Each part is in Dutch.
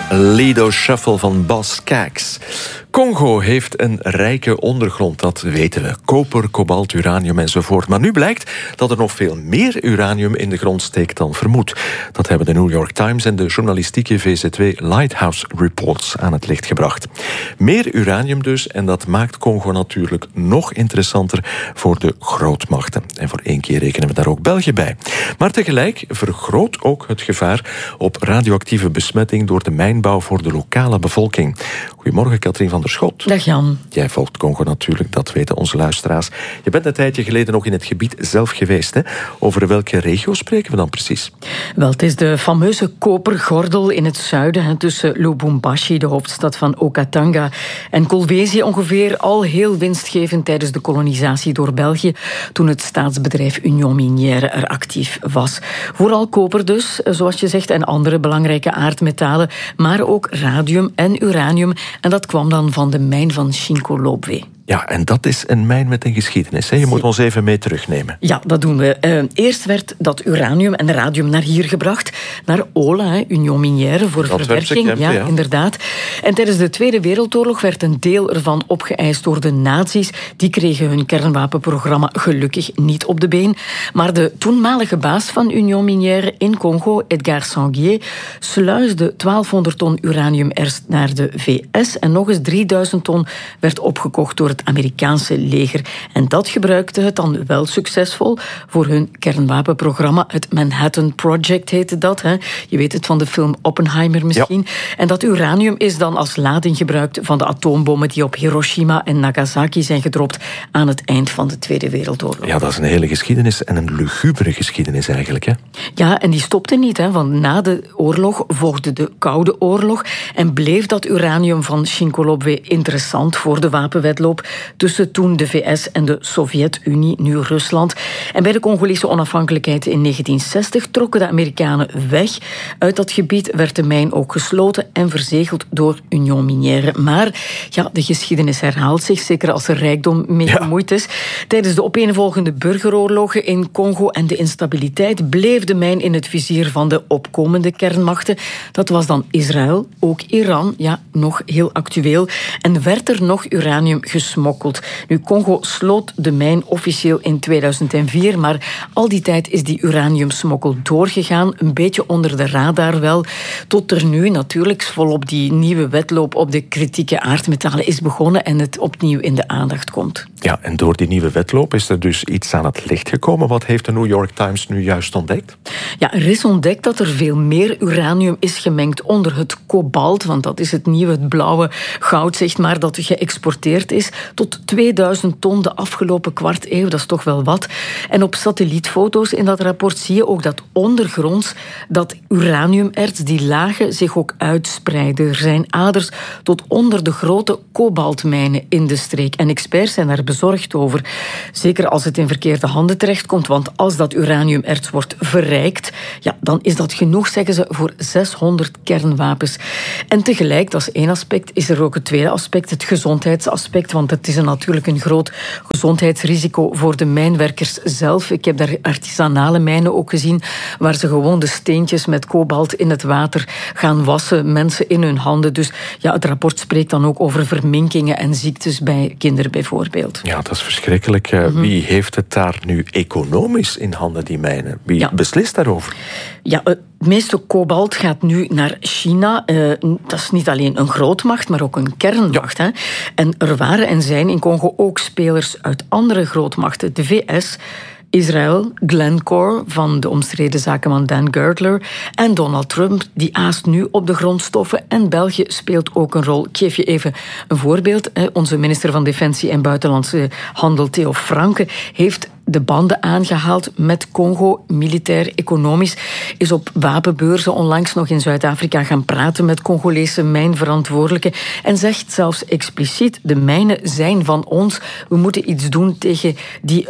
Lido Shuffle van Bas Skaggs. Congo heeft een rijke ondergrond, dat weten we. Koper, kobalt, uranium enzovoort. Maar nu blijkt dat er nog veel meer uranium in de grond steekt dan vermoed. Dat hebben de New York Times en de journalistieke VZ2 Lighthouse Reports aan het licht gebracht. Meer uranium dus, en dat maakt Congo natuurlijk nog interessanter voor de grootmachten. En voor één keer rekenen we daar ook België bij. Maar tegelijk vergroot ook het gevaar op radioactieve besmetting door de mijnbouw voor de lokale bevolking. Goedemorgen, Katrien van der Schot. Dag Jan. Jij volgt Congo natuurlijk, dat weten onze luisteraars. Je bent een tijdje geleden nog in het gebied zelf geweest, hè? Over welke regio spreken we dan precies? Wel, het is de fameuze kopergordel in het zuiden, tussen Lubumbashi, de hoofdstad van Okatanga, en Kolwezi, ongeveer al heel winstgevend tijdens de kolonisatie door België, toen het staatsbedrijf Union Minière er actief was. Vooral koper dus, zoals je zegt, en andere belangrijke aardmetalen, maar ook radium en uranium. En dat kwam dan van de mijn van Shinkolobwe. Ja, en dat is een mijn met een geschiedenis. Hè? Je moet ons even mee terugnemen. Ja, dat doen we. Eerst werd dat uranium en radium naar hier gebracht. Naar Ola, Union Minière, voor verwerking. Ja, inderdaad. En tijdens de Tweede Wereldoorlog werd een deel ervan opgeëist door de nazi's. Die kregen hun kernwapenprogramma gelukkig niet op de been. Maar de toenmalige baas van Union Minière in Congo, Edgar Sanguier, sluisde 1200 ton uranium eerst naar de VS. En nog eens 3000 ton werd opgekocht door het Amerikaanse leger. En dat gebruikte het dan wel succesvol voor hun kernwapenprogramma. Het Manhattan Project heette dat. Hè. Je weet het van de film Oppenheimer misschien. Ja. En dat uranium is dan als lading gebruikt van de atoombommen die op Hiroshima en Nagasaki zijn gedropt aan het eind van de Tweede Wereldoorlog. Ja, dat is een hele geschiedenis en een lugubere geschiedenis eigenlijk. Hè? Ja, en die stopte niet. Hè, want na de oorlog volgde de Koude Oorlog en bleef dat uranium van Shinkolobwe interessant voor de wapenwedloop tussen toen de VS en de Sovjet-Unie, nu Rusland. En bij de Congolese onafhankelijkheid in 1960 trokken de Amerikanen weg. Uit dat gebied werd de mijn ook gesloten en verzegeld door Union Minière. Maar ja, de geschiedenis herhaalt zich, zeker als er rijkdom mee gemoeid is. Tijdens de opeenvolgende burgeroorlogen in Congo en de instabiliteit bleef de mijn in het vizier van de opkomende kernmachten. Dat was dan Israël, ook Iran, ja, nog heel actueel. En werd er nog uranium gesmokkeld. Nu, Congo sloot de mijn officieel in 2004, maar al die tijd is die uraniumsmokkel doorgegaan, een beetje onder de radar wel, tot er nu natuurlijk volop die nieuwe wedloop op de kritieke aardmetalen is begonnen en het opnieuw in de aandacht komt. Ja, en door die nieuwe wedloop is er dus iets aan het licht gekomen. Wat heeft de New York Times nu juist ontdekt? Ja, er is ontdekt dat er veel meer uranium is gemengd onder het kobalt, want dat is het nieuwe, het blauwe goud, zeg maar, dat geëxporteerd is, tot 2000 ton de afgelopen kwart eeuw. Dat is toch wel wat. En op satellietfoto's in dat rapport zie je ook dat ondergronds dat uraniumerts, die lagen, zich ook uitspreiden. Er zijn aders tot onder de grote kobaltmijnen in de streek. En experts zijn daar bezorgd over. Zeker als het in verkeerde handen terechtkomt, want als dat uraniumerts wordt verrijkt, ja, dan is dat genoeg, zeggen ze, voor 600 kernwapens. En tegelijk, dat is één aspect, is er ook het tweede aspect, het gezondheidsaspect, want het is natuurlijk een groot gezondheidsrisico voor de mijnwerkers zelf. Ik heb daar artisanale mijnen ook gezien, waar ze gewoon de steentjes met kobalt in het water gaan wassen, mensen in hun handen. Dus ja, het rapport spreekt dan ook over verminkingen en ziektes bij kinderen bijvoorbeeld. Ja, dat is verschrikkelijk. Wie heeft het daar nu economisch in handen, die mijnen? Wie beslist daarover? Ja, het meeste kobalt gaat nu naar China. Dat is niet alleen een grootmacht, maar ook een kernmacht. Hè? En er waren en zijn in Congo ook spelers uit andere grootmachten. De VS, Israël, Glencore van de omstreden zakenman Dan Gertler en Donald Trump, die aast nu op de grondstoffen. En België speelt ook een rol. Ik geef je even een voorbeeld. Onze minister van Defensie en Buitenlandse Handel, Theo Franke, heeft de banden aangehaald met Congo, militair, economisch, is op wapenbeurzen onlangs nog in Zuid-Afrika gaan praten met Congolese mijnverantwoordelijken en zegt zelfs expliciet, de mijnen zijn van ons, we moeten iets doen tegen die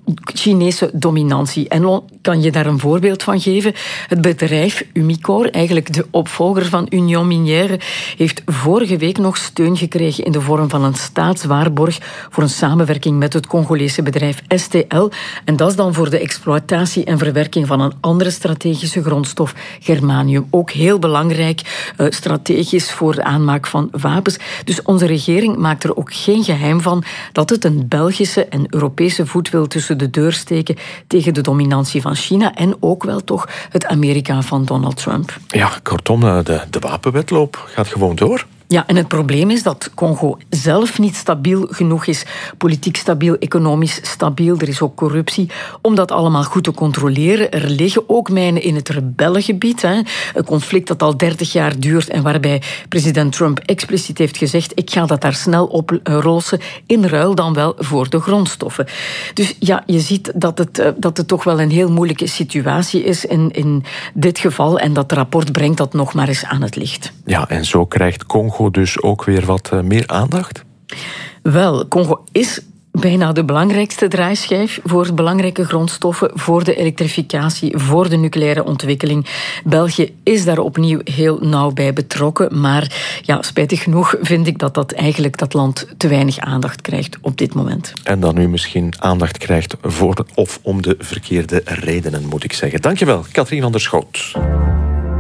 Chinese dominantie. En kan je daar een voorbeeld van geven? Het bedrijf Umicore, eigenlijk de opvolger van Union Minière, heeft vorige week nog steun gekregen in de vorm van een staatswaarborg voor een samenwerking met het Congolese bedrijf STL. En dat is dan voor de exploitatie en verwerking van een andere strategische grondstof, germanium. Ook heel belangrijk, strategisch voor de aanmaak van wapens. Dus onze regering maakt er ook geen geheim van dat het een Belgische en Europese voet wil tussen de deur steken tegen de dominantie van China en ook wel toch het Amerika van Donald Trump. Ja, kortom, de wapenwedloop gaat gewoon door. Ja, en het probleem is dat Congo zelf niet stabiel genoeg is. Politiek stabiel, economisch stabiel. Er is ook corruptie. Om dat allemaal goed te controleren. Er liggen ook mijnen in het rebellengebied. Een conflict dat al 30 jaar duurt en waarbij president Trump expliciet heeft gezegd: ik ga dat daar snel oplossen, in ruil dan wel voor de grondstoffen. Dus ja, je ziet dat het toch wel een heel moeilijke situatie is in dit geval. En dat rapport brengt dat nog maar eens aan het licht. Ja, en zo krijgt Congo dus ook weer wat meer aandacht? Wel, Congo is bijna de belangrijkste draaischijf voor belangrijke grondstoffen, voor de elektrificatie, voor de nucleaire ontwikkeling. België is daar opnieuw heel nauw bij betrokken, maar ja, spijtig genoeg vind ik dat eigenlijk dat land te weinig aandacht krijgt op dit moment. En dan nu misschien aandacht krijgt voor of om de verkeerde redenen, moet ik zeggen. Dankjewel, Katrien van der Schoot.